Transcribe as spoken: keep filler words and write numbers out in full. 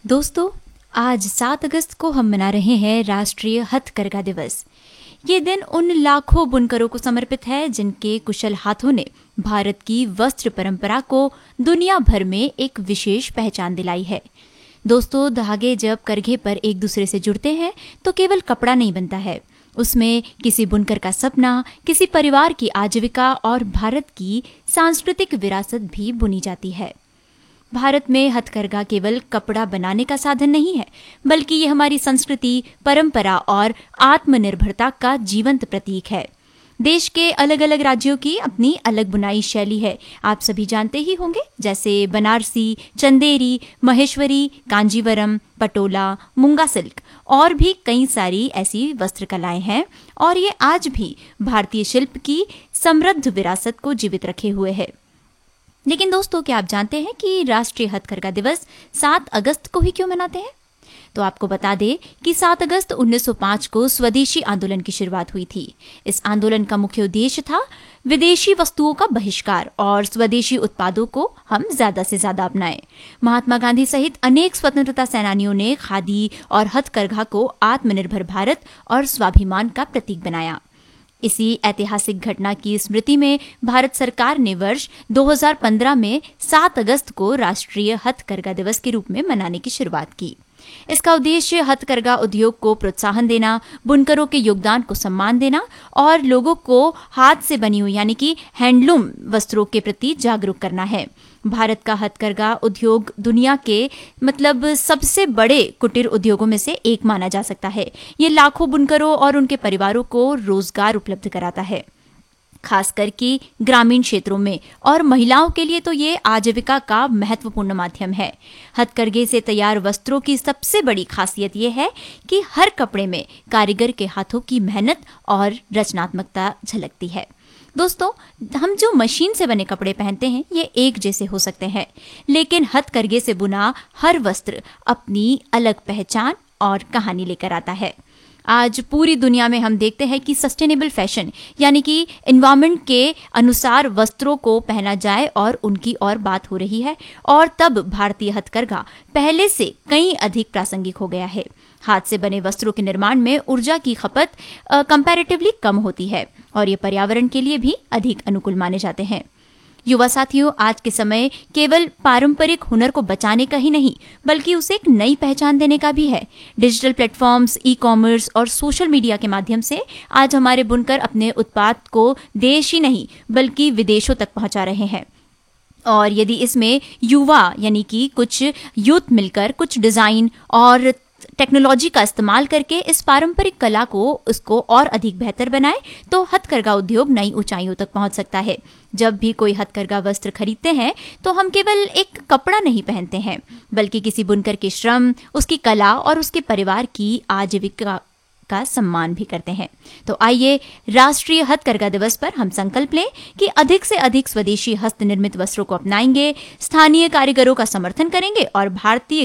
दोस्तों, आज सात अगस्त को हम मना रहे हैं राष्ट्रीय हथकरघा दिवस। ये दिन उन लाखों बुनकरों को समर्पित है जिनके कुशल हाथों ने भारत की वस्त्र परंपरा को दुनिया भर में एक विशेष पहचान दिलाई है। दोस्तों, धागे जब करघे पर एक दूसरे से जुड़ते हैं तो केवल कपड़ा नहीं बनता है, उसमें किसी बुनकर का सपना, किसी परिवार की आजीविका और भारत की सांस्कृतिक विरासत भी बुनी जाती है। भारत में हथकरघा केवल कपड़ा बनाने का साधन नहीं है, बल्कि ये हमारी संस्कृति, परंपरा और आत्मनिर्भरता का जीवंत प्रतीक है। देश के अलग अलग राज्यों की अपनी अलग बुनाई शैली है, आप सभी जानते ही होंगे, जैसे बनारसी, चंदेरी, महेश्वरी, कांजीवरम, पटोला, मूंगा सिल्क और भी कई सारी ऐसी वस्त्र कलाएं हैं और ये आज भी भारतीय शिल्प की समृद्ध विरासत को जीवित रखे हुए है। लेकिन दोस्तों, क्या आप जानते हैं कि राष्ट्रीय हथकरघा दिवस सात अगस्त को ही क्यों मनाते हैं? तो आपको बता दें कि सात अगस्त उन्नीस सौ पाँच को स्वदेशी आंदोलन की शुरुआत हुई थी। इस आंदोलन का मुख्य उद्देश्य था विदेशी वस्तुओं का बहिष्कार और स्वदेशी उत्पादों को हम ज्यादा से ज्यादा अपनाएं। महात्मा गांधी सहित अनेक स्वतंत्रता सेनानियों ने खादी और हथकरघा को आत्मनिर्भर भारत और स्वाभिमान का प्रतीक बनाया। इसी ऐतिहासिक घटना की स्मृति में भारत सरकार ने वर्ष दो हज़ार पंद्रह में सात अगस्त को राष्ट्रीय हथकरघा दिवस के रूप में मनाने की शुरुआत की। इसका उद्देश्य हथकरघा उद्योग को प्रोत्साहन देना, बुनकरों के योगदान को सम्मान देना और लोगों को हाथ से बनी हुई यानी कि हैंडलूम वस्त्रों के प्रति जागरूक करना है। भारत का हथकरघा उद्योग दुनिया के मतलब सबसे बड़े कुटीर उद्योगों में से एक माना जा सकता है। ये लाखों बुनकरों और उनके परिवारों को रोजगार उपलब्ध कराता है, खासकर कि ग्रामीण क्षेत्रों में, और महिलाओं के लिए तो ये आजीविका का महत्वपूर्ण माध्यम है। हथकरघे से तैयार वस्त्रों की सबसे बड़ी खासियत ये है कि हर कपड़े में कारीगर के हाथों की मेहनत और रचनात्मकता झलकती है। दोस्तों, हम जो मशीन से बने कपड़े पहनते हैं ये एक जैसे हो सकते हैं, लेकिन हथकरघे से बुना हर वस्त्र अपनी अलग पहचान और कहानी लेकर आता है। आज पूरी दुनिया में हम देखते हैं कि सस्टेनेबल फैशन यानी कि एनवायरनमेंट के अनुसार वस्त्रों को पहना जाए और उनकी और बात हो रही है, और तब भारतीय हथकरघा पहले से कई अधिक प्रासंगिक हो गया है। हाथ से बने वस्त्रों के निर्माण में ऊर्जा की खपत कंपैरेटिवली कम होती है और ये पर्यावरण के लिए भी अधिक अनुकूल माने जाते हैं। युवा साथियों, आज के समय केवल पारंपरिक हुनर को बचाने का ही नहीं, बल्कि उसे एक नई पहचान देने का भी है। डिजिटल प्लेटफॉर्म्स, ई कॉमर्स और सोशल मीडिया के माध्यम से आज हमारे बुनकर अपने उत्पाद को देश ही नहीं बल्कि विदेशों तक पहुंचा रहे हैं। और यदि इसमें युवा यानी कि कुछ यूथ मिलकर कुछ डिजाइन और टेक्नोलॉजी का इस्तेमाल करके इस पारंपरिक कला को उसको और अधिक बेहतर बनाए तो हथकरघा उद्योग नई ऊंचाइयों तक पहुंच सकता है। जब भी कोई हथकरघा वस्त्र खरीदते हैं तो हम केवल एक कपड़ा नहीं पहनते हैं, बल्कि किसी बुनकर के श्रम, उसकी कला और उसके परिवार की आजीविका का सम्मान भी करते हैं। तो आइए राष्ट्रीय हथकरघा दिवस पर हम संकल्प लें कि अधिक से अधिक स्वदेशी हस्त निर्मित वस्त्रों को अपनाएंगे, स्थानीय कारीगरों का समर्थन करेंगे और भारतीय